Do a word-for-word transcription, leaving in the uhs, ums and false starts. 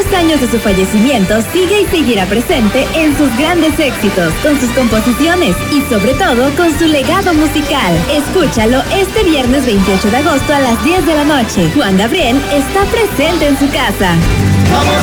diez años de su fallecimiento, sigue y seguirá presente en sus grandes éxitos, con sus composiciones y sobre todo con su legado musical. Escúchalo este viernes veintiocho de agosto a las diez de la noche. Juan Gabriel está presente en su casa. Como